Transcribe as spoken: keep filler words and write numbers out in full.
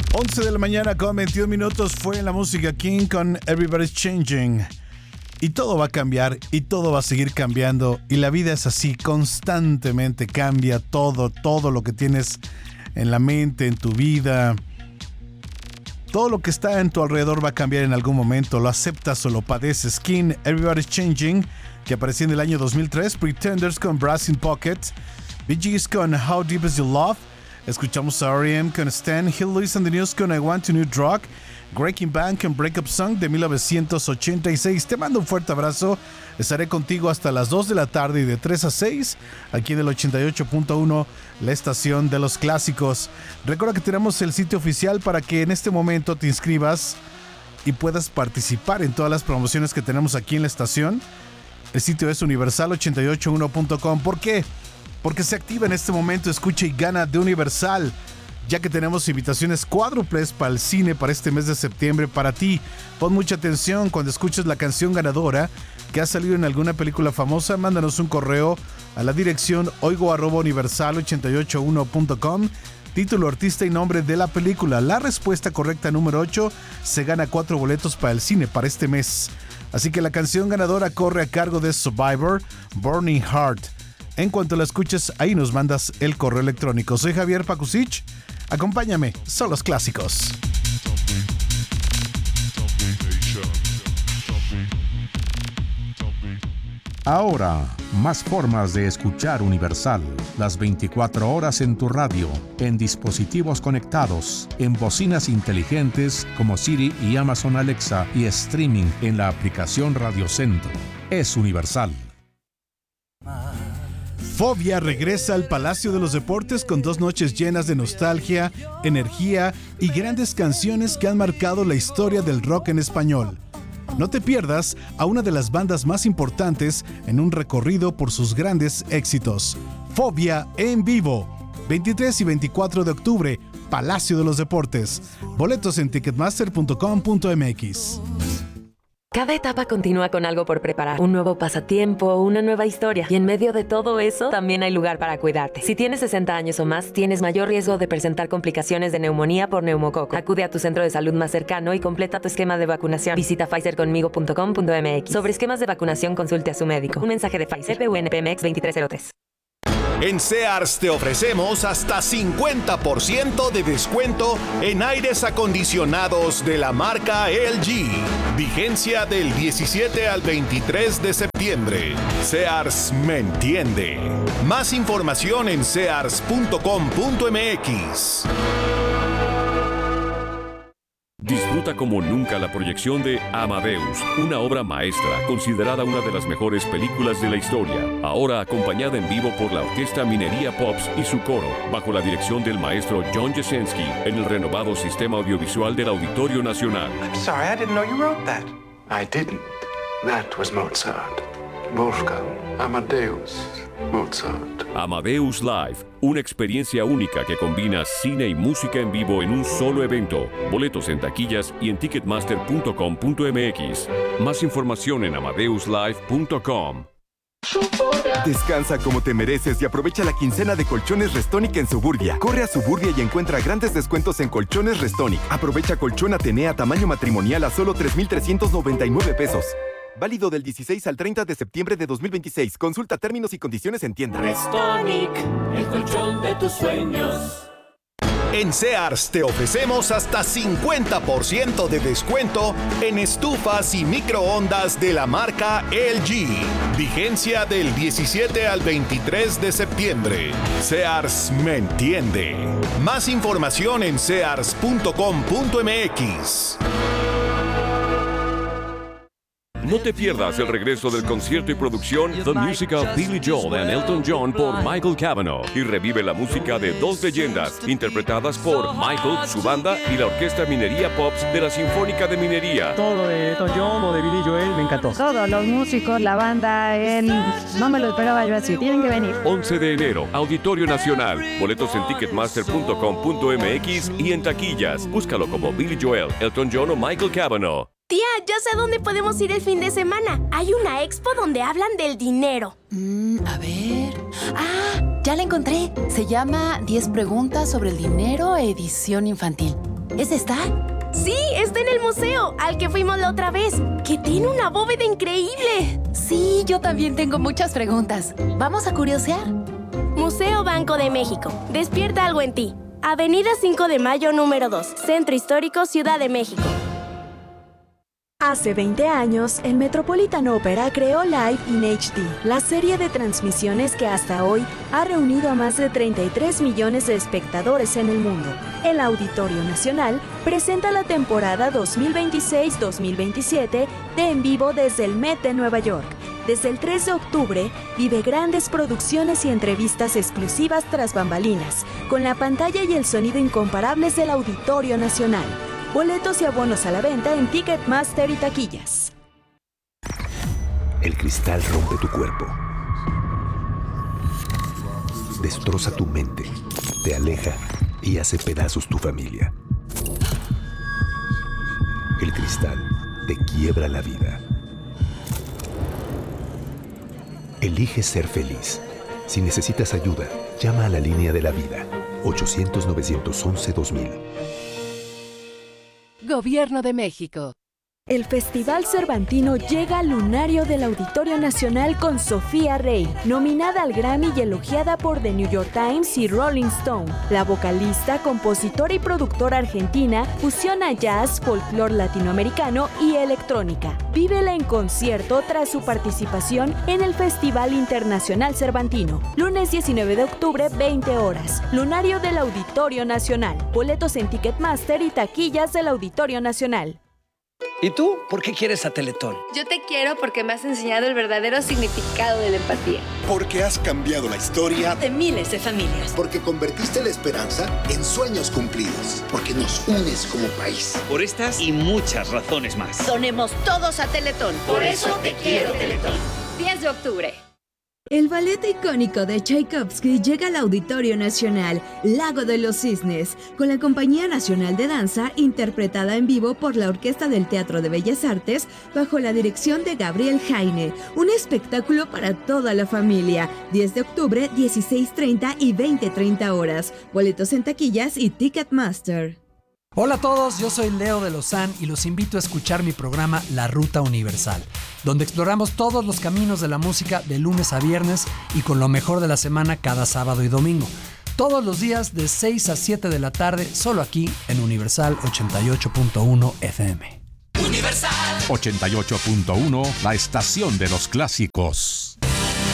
once de la mañana con veintiún minutos fue en la música King con Everybody's Changing. Y todo va a cambiar y todo va a seguir cambiando. Y la vida es así, constantemente cambia todo, todo lo que tienes en la mente, en tu vida. Todo lo que está en tu alrededor va a cambiar en algún momento. Lo aceptas o lo padeces. King, Everybody's Changing, que apareció en el año dos mil tres. Pretenders con Brass in Pocket. Bee Gees con How Deep Is Your Love. Escuchamos a R E M con Stan, Hill Lewis and the News con I Want a New Drug, Breaking Band con Breakup Song de mil novecientos ochenta y seis. Te mando un fuerte abrazo. Estaré contigo hasta las dos de la tarde y de tres a seis aquí en el ochenta y ocho punto uno, la estación de los clásicos. Recuerda que tenemos el sitio oficial para que en este momento te inscribas y puedas participar en todas las promociones que tenemos aquí en la estación. El sitio es universal ochenta y ocho uno punto com. ¿Por qué? Porque se activa en este momento Escucha y Gana de Universal, ya que tenemos invitaciones cuádruples para el cine para este mes de septiembre para ti. Pon mucha atención cuando escuches la canción ganadora que ha salido en alguna película famosa. Mándanos un correo a la dirección oigo arroba universal ochenta y ocho uno punto com. Título, artista y nombre de la película. La respuesta correcta número ocho se gana cuatro boletos para el cine para este mes. Así que la canción ganadora corre a cargo de Survivor, Burning Heart. En cuanto la escuches, ahí nos mandas el correo electrónico. Soy Javier Pakusich. Acompáñame, son los clásicos. Ahora, más formas de escuchar Universal. Las veinticuatro horas en tu radio, en dispositivos conectados, en bocinas inteligentes como Siri y Amazon Alexa y streaming en la aplicación Radio Centro. Es Universal. Fobia regresa al Palacio de los Deportes con dos noches llenas de nostalgia, energía y grandes canciones que han marcado la historia del rock en español. No te pierdas a una de las bandas más importantes en un recorrido por sus grandes éxitos. Fobia en vivo, veintitrés y veinticuatro de octubre, Palacio de los Deportes. Boletos en ticketmaster punto com punto m x. Cada etapa continúa con algo por preparar. Un nuevo pasatiempo, una nueva historia. Y en medio de todo eso, también hay lugar para cuidarte. Si tienes sesenta años o más, tienes mayor riesgo de presentar complicaciones de neumonía por neumococo. Acude a tu centro de salud más cercano y completa tu esquema de vacunación. Visita pfizer conmigo punto com punto m x. Sobre esquemas de vacunación, consulte a su médico. Un mensaje de Pfizer, P U N P M X veintitrés cero tres. En Sears te ofrecemos hasta cincuenta por ciento de descuento en aires acondicionados de la marca L G. Vigencia del diecisiete al veintitrés de septiembre. Sears me entiende. Más información en sears punto com punto m x. Disfruta como nunca la proyección de Amadeus, una obra maestra considerada una de las mejores películas de la historia, ahora acompañada en vivo por la Orquesta Minería Pops y su coro, bajo la dirección del maestro John Jasenski, en el renovado sistema audiovisual del Auditorio Nacional. I'm sorry, I didn't know you wrote that. I didn't. That was Mozart. Wolfgang Amadeus Mozart. Amadeus Live, una experiencia única que combina cine y música en vivo en un solo evento. Boletos en taquillas y en ticketmaster punto com punto m x. Más información en amadeus live punto com. Descansa como te mereces y aprovecha la quincena de Colchones Restonic en Suburbia. Corre a Suburbia y encuentra grandes descuentos en Colchones Restonic. Aprovecha colchón Atenea tamaño matrimonial a solo tres mil trescientos noventa y nueve pesos. Válido del dieciséis al treinta de septiembre de dos mil veintiséis. Consulta términos y condiciones en tienda. Restonic, el colchón de tus sueños. En Sears te ofrecemos hasta cincuenta por ciento de descuento en estufas y microondas de la marca L G. Vigencia del diecisiete al veintitrés de septiembre. Sears me entiende. Más información en sears punto com punto m x. No te pierdas el regreso del concierto y producción The Music of Billy Joel and Elton John por Michael Cavanaugh y revive la música de dos leyendas interpretadas por Michael, su banda y la Orquesta Minería Pops de la Sinfónica de Minería. Todo de Elton John o de Billy Joel me encantó. Todos los músicos, la banda, él, no me lo esperaba yo así. Tienen que venir. once de enero, Auditorio Nacional. Boletos en ticketmaster punto com punto m x y en taquillas. Búscalo como Billy Joel, Elton John o Michael Cavanaugh. Tía, ya sé dónde podemos ir el fin de semana. Hay una expo donde hablan del dinero. Mm, a ver... ¡Ah! Ya la encontré. Se llama diez preguntas sobre el dinero, edición infantil. ¿Es esta? Sí, está en el museo, al que fuimos la otra vez, que tiene una bóveda increíble. Sí, yo también tengo muchas preguntas. ¿Vamos a curiosear? Museo Banco de México. Despierta algo en ti. Avenida cinco de Mayo, número dos. Centro Histórico, Ciudad de México. Hace veinte años, el Metropolitan Opera creó Live in H D, la serie de transmisiones que hasta hoy ha reunido a más de treinta y tres millones de espectadores en el mundo. El Auditorio Nacional presenta la temporada dos mil veintiséis dos mil veintisiete de En Vivo desde el Met de Nueva York. Desde el tres de octubre, vive grandes producciones y entrevistas exclusivas tras bambalinas, con la pantalla y el sonido incomparables del Auditorio Nacional. Boletos y abonos a la venta en Ticketmaster y taquillas. El cristal rompe tu cuerpo. Destroza tu mente, te aleja y hace pedazos tu familia. El cristal te quiebra la vida. Elige ser feliz. Si necesitas ayuda, llama a la línea de la vida. ochocientos, novecientos once, dos mil. Gobierno de México. El Festival Cervantino llega al lunario del Auditorio Nacional con Sofía Rey, nominada al Grammy y elogiada por The New York Times y Rolling Stone. La vocalista, compositora y productora argentina fusiona jazz, folclore latinoamericano y electrónica. Vívela en concierto tras su participación en el Festival Internacional Cervantino. Lunes diecinueve de octubre, veinte horas. Lunario del Auditorio Nacional. Boletos en Ticketmaster y taquillas del Auditorio Nacional. ¿Y tú? ¿Por qué quieres a Teletón? Yo te quiero porque me has enseñado el verdadero significado de la empatía. Porque has cambiado la historia de miles de familias. Porque convertiste la esperanza en sueños cumplidos. Porque nos unes como país. Por estas y muchas razones más. Donemos todos a Teletón. Por eso te quiero, Teletón. diez de octubre. El ballet icónico de Tchaikovsky llega al Auditorio Nacional, Lago de los Cisnes, con la Compañía Nacional de Danza, interpretada en vivo por la Orquesta del Teatro de Bellas Artes, bajo la dirección de Gabriel Jaine. Un espectáculo para toda la familia. diez de octubre, dieciséis treinta y veinte treinta horas. Boletos en taquillas y Ticketmaster. Hola a todos, yo soy Leo de Lozán y los invito a escuchar mi programa La Ruta Universal, donde exploramos todos los caminos de la música de lunes a viernes y con lo mejor de la semana cada sábado y domingo. Todos los días de seis a siete de la tarde, solo aquí en Universal ochenta y ocho punto uno F M. Universal ochenta y ocho punto uno, la estación de los clásicos.